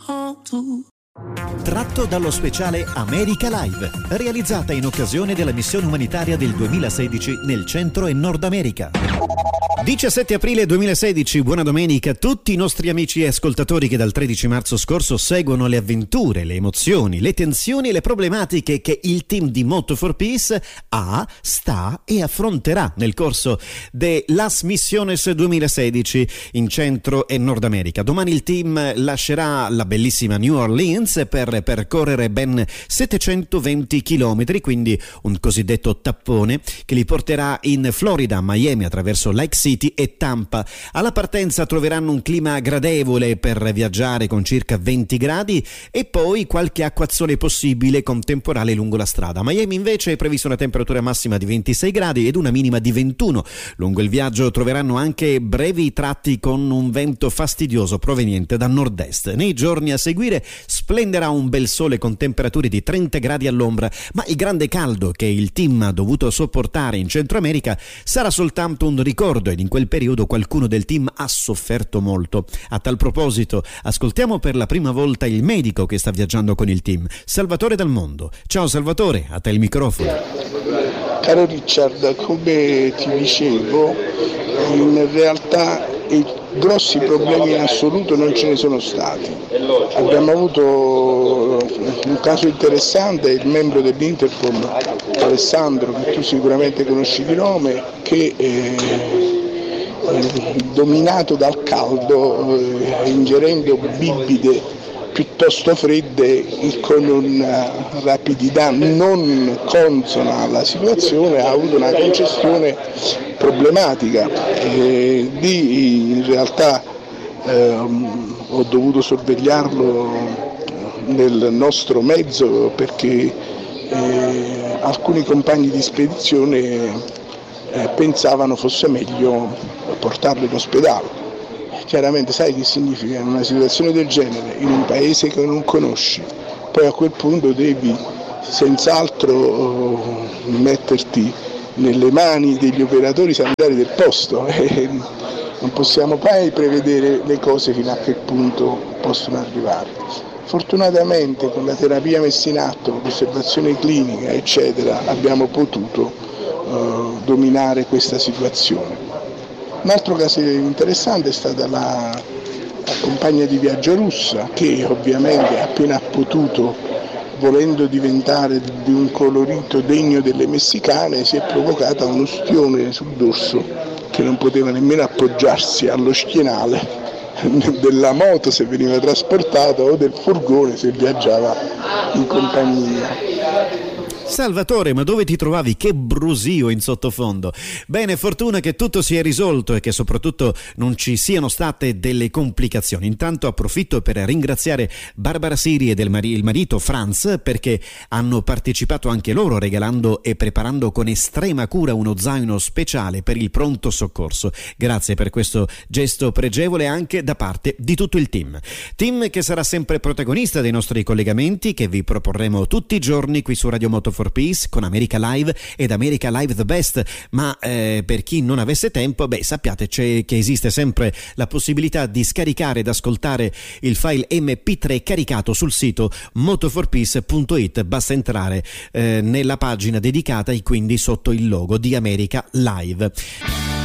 Tratto dallo speciale America Live, realizzata in occasione della missione umanitaria del 2016 nel Centro e Nord America. 17 aprile 2016, buona domenica a tutti i nostri amici e ascoltatori che dal 13 marzo scorso seguono le avventure, le emozioni, le tensioni e le problematiche che il team di Moto for Peace sta e affronterà nel corso de Las Misiones 2016 in Centro e Nord America. Domani il team lascerà la bellissima New Orleans per percorrere ben 720 chilometri, quindi un cosiddetto tappone che li porterà in Florida, Miami attraverso Lake City e Tampa. Alla partenza troveranno un clima gradevole per viaggiare con circa 20 gradi e poi qualche acquazzone possibile con temporale lungo la strada. A Miami invece è prevista una temperatura massima di 26 gradi ed una minima di 21. Lungo il viaggio troveranno anche brevi tratti con un vento fastidioso proveniente da nord-est. Nei giorni a seguire splenderà un bel sole con temperature di 30 gradi all'ombra, ma il grande caldo che il team ha dovuto sopportare in Centro America sarà soltanto un ricordo, ed in quel periodo qualcuno del team ha sofferto molto. A tal proposito, ascoltiamo per la prima volta il medico che sta viaggiando con il team, Salvatore Dal Mondo. Ciao Salvatore, a te il microfono. Caro Richard, come ti dicevo, in realtà i grossi problemi in assoluto non ce ne sono stati. Abbiamo avuto un caso interessante, il membro dell'Interpol Alessandro, che tu sicuramente conosci di nome, che dominato dal caldo, ingerendo bibite piuttosto fredde con una rapidità non consona alla situazione, ha avuto una congestione problematica. In realtà ho dovuto sorvegliarlo nel nostro mezzo perché alcuni compagni di spedizione pensavano fosse meglio portarlo in ospedale. Chiaramente sai che significa in una situazione del genere, in un paese che non conosci, poi a quel punto devi senz'altro metterti nelle mani degli operatori sanitari del posto e non possiamo mai prevedere le cose fino a che punto possono arrivare. Fortunatamente con la terapia messa in atto, l'osservazione clinica eccetera, abbiamo potuto dominare questa situazione. Un altro caso interessante è stata la compagna di viaggio russa che ovviamente appena potuto, volendo diventare di un colorito degno delle messicane, si è provocata un ustione sul dorso che non poteva nemmeno appoggiarsi allo schienale della moto se veniva trasportata o del furgone se viaggiava in compagnia. Salvatore, ma dove ti trovavi? Che brusio in sottofondo. Bene, fortuna che tutto si è risolto e che soprattutto non ci siano state delle complicazioni. Intanto approfitto per ringraziare Barbara Siri e il marito Franz, perché hanno partecipato anche loro regalando e preparando con estrema cura uno zaino speciale per il pronto soccorso. Grazie per questo gesto pregevole anche da parte di tutto il team. Team che sarà sempre protagonista dei nostri collegamenti che vi proporremo tutti i giorni qui su Radio Moto for Peace con America Live ed America Live The Best, ma per chi non avesse tempo, sappiate che esiste sempre la possibilità di scaricare ed ascoltare il file MP3 caricato sul sito motoforpeace.it. Basta entrare nella pagina dedicata e quindi sotto il logo di America Live.